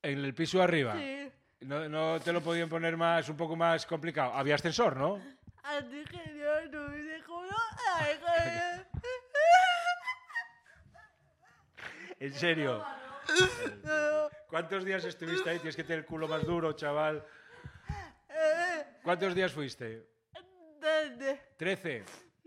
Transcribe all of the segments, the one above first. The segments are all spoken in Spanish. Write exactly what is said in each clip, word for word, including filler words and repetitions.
En el piso de arriba. Sí. No, no te lo podían poner más, un poco más complicado. Había ascensor, ¿no? Así que yo no me dejo no. En serio. ¿Cuántos días estuviste ahí? Tienes que tener el culo más duro, chaval. ¿Cuántos días fuiste? Desde. Trece.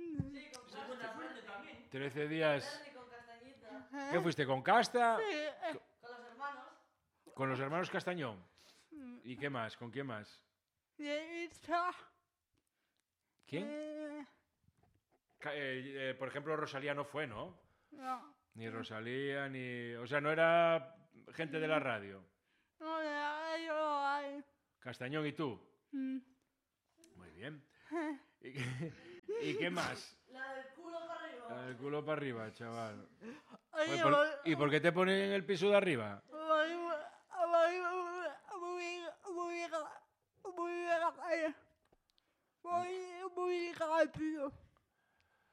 Trece días. ¿Qué fuiste? ¿Con Casta? Sí. ¿Con los hermanos Castañón? ¿Y qué más? ¿Con quién más? Y esta. ¿Quién? Eh, Ca- eh, eh, por ejemplo, Rosalía no fue, ¿no? no. Ni Rosalía, ni... O sea, no era gente de la radio. No, ya, yo hay. Castañón y tú. Mm. Muy bien. ¿Y qué, y qué más? La del culo para arriba. La del culo para arriba, chaval. Oye, Oye, por- ¿Y por qué te ponen en el piso de arriba? voy, voy, voy, voy, voy, voy, voy, voy rápido.